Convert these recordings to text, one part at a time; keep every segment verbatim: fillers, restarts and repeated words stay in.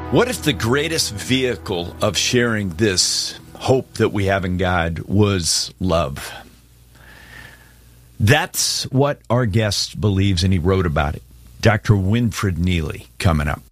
What if the greatest vehicle of sharing this hope that we have in God was love? That's what our guest believes, and he wrote about it. Doctor Winfred Neely coming up.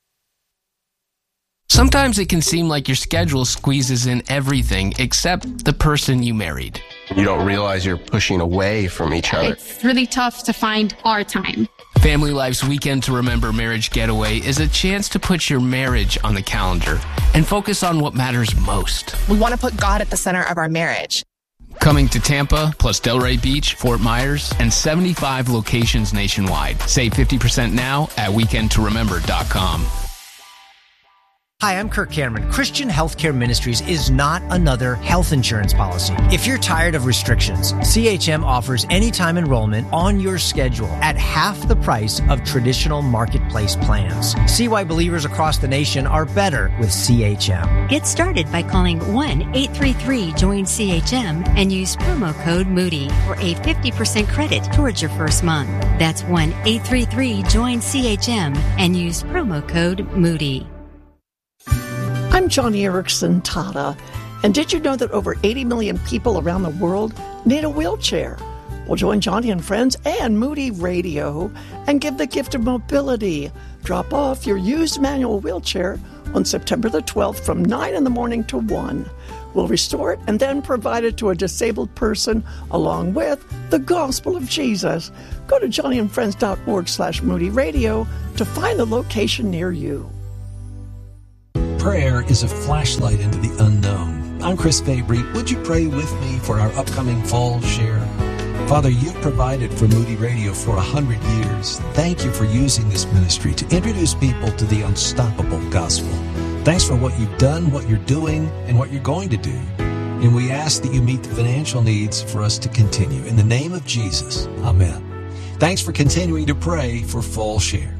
Sometimes it can seem like your schedule squeezes in everything except the person you married. You don't realize you're pushing away from each other. It's really tough to find our time. Family Life's Weekend to Remember Marriage Getaway is a chance to put your marriage on the calendar and focus on what matters most. We want to put God at the center of our marriage. Coming to Tampa, plus Delray Beach, Fort Myers, and seventy-five locations nationwide. Save fifty percent now at weekend to remember dot com. Hi, I'm Kirk Cameron. Christian Healthcare Ministries is not another health insurance policy. If you're tired of restrictions, C H M offers anytime enrollment on your schedule at half the price of traditional marketplace plans. See why believers across the nation are better with C H M. Get started by calling one eight three three join C H M and use promo code Moody for a fifty percent credit towards your first month. That's one eight three three join C H M and use promo code Moody. I'm Johnny Erickson Tata, and did you know that over eighty million people around the world need a wheelchair? Well, join Johnny and friends and Moody Radio and give the gift of mobility. Drop off your used manual wheelchair on September the twelfth from nine in the morning to one. We'll restore it and then provide it to a disabled person along with the gospel of Jesus. Go to johnnyandfriends.org slash Moody Radio to find the location near you. Prayer is a flashlight into the unknown. I'm Chris Fabry. Would you pray with me for our upcoming fall share? Father, you've provided for Moody Radio for a hundred years. Thank you for using this ministry to introduce people to the unstoppable gospel. Thanks for what you've done, what you're doing, and what you're going to do. And we ask that you meet the financial needs for us to continue. In the name of Jesus, amen. Thanks for continuing to pray for fall share.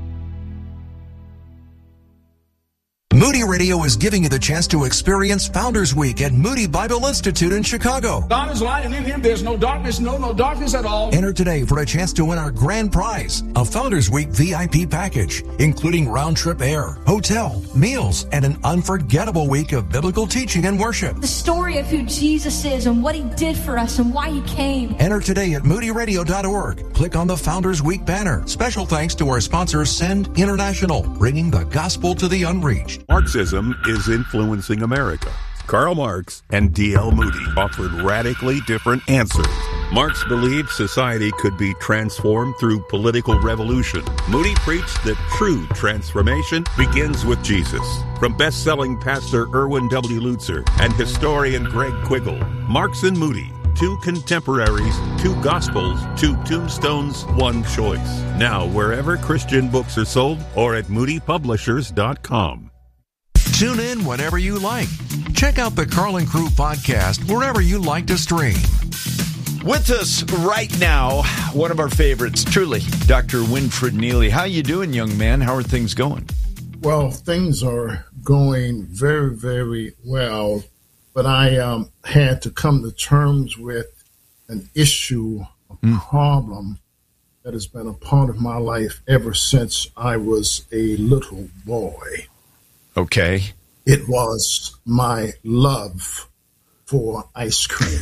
Moody Radio is giving you the chance to experience Founders Week at Moody Bible Institute in Chicago. God is light, and in him there's no darkness, no, no darkness at all. Enter today for a chance to win our grand prize, a Founders Week V I P package, including round-trip air, hotel, meals, and an unforgettable week of biblical teaching and worship. The story of who Jesus is and what he did for us and why he came. Enter today at moody radio dot org. Click on the Founders Week banner. Special thanks to our sponsor, Send International, bringing the gospel to the unreached. Marxism is influencing America. Karl Marx and D L Moody offered radically different answers. Marx believed society could be transformed through political revolution. Moody preached that true transformation begins with Jesus. From best-selling pastor Erwin W. Lutzer and historian Greg Quiggle, Marx and Moody, two contemporaries, two gospels, two tombstones, one choice. Now, wherever Christian books are sold or at moody publishers dot com. Tune in whenever you like. Check out the Carl and Crew podcast wherever you like to stream. With us right now, one of our favorites, truly, Doctor Winfred Neely. How you doing, young man? How are things going? Well, things are going very, very well, but I um, had to come to terms with an issue, a mm. problem that has been a part of my life ever since I was a little boy. Okay. It was my love for ice cream.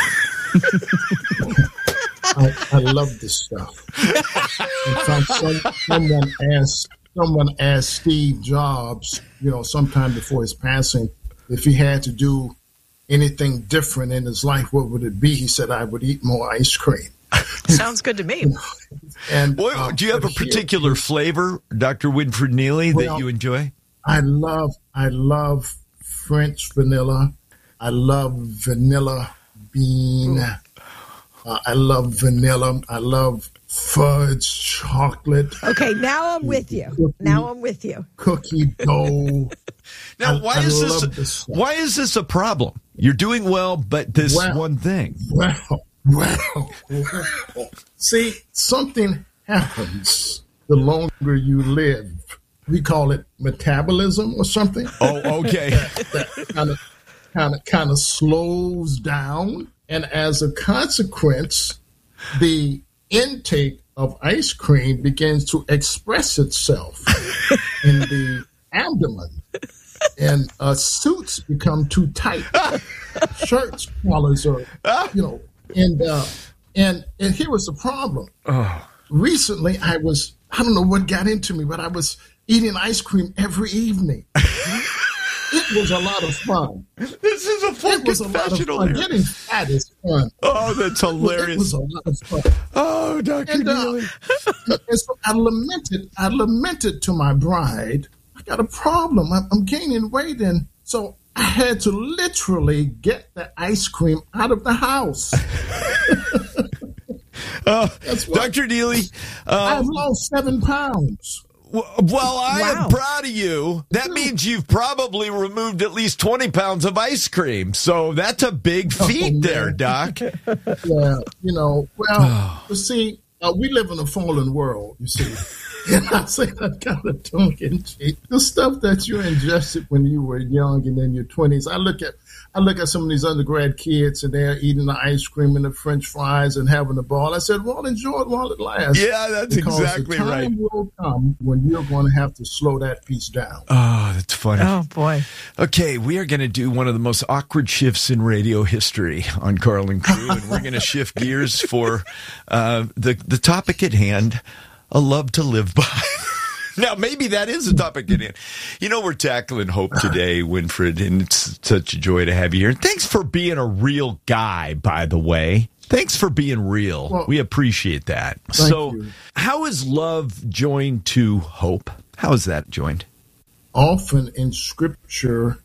I, I love this stuff. In fact, some, someone asked someone asked Steve Jobs, you know, sometime before his passing, if he had to do anything different in his life, what would it be? He said, I would eat more ice cream. Sounds good to me. And Boy, uh, do you have a particular flavor, Doctor Winfred Neely, well, that you enjoy? I love, I love French vanilla. I love vanilla bean. Uh, I love vanilla. I love fudge chocolate. Okay, now I'm with you. Cookie, now I'm with you. Cookie dough. Now, I, why I is this? this why is this a problem? You're doing well, but this well, one thing. Well, well, well. See, something happens the longer you live. We call it metabolism or something. Oh, okay. that kind of, kind of, kind of slows down, and as a consequence, the intake of ice cream begins to express itself in the abdomen. And uh, suits become too tight. Shirts collars are, you know, and uh, and and here was the problem. Oh. Recently, I was I don't know what got into me, but I was eating ice cream every evening. It was a lot of fun. This is a full it was confessional. A lot of fun. Getting fat is fun. Oh, that's hilarious. It was a lot of fun. Oh, Doctor And, uh, Neely. and so I lamented. I lamented to my bride, I got a problem. I'm, I'm gaining weight, and so I had to literally get the ice cream out of the house. uh, Doctor Neely, uh, I've lost seven pounds. Well, I Wow. am proud of you. That means you've probably removed at least twenty pounds of ice cream. So that's a big feat Oh, there, Doc. Yeah, you know, well, you see, uh, we live in a fallen world, you see. And I say that kind of tongue in cheek. The stuff that you ingested when you were young and in your twenties, I look at I look at some of these undergrad kids and they're eating the ice cream and the French fries and having a ball. I said, well, enjoy it while it lasts. Yeah, that's because exactly the time right. will come when you're going to have to slow that piece down. Oh, that's funny. Oh, boy. Okay, we are going to do one of the most awkward shifts in radio history on Carl and Crew, and we're going to shift gears for uh, the, the topic at hand, a love to live by. Now, maybe that is a topic at hand. You know, we're tackling hope today, Winfred, and it's such a joy to have you here. And thanks for being a real guy, by the way. Thanks for being real. Well, we appreciate that. thank So, you. how is love joined to hope? How is that joined? Often in Scripture,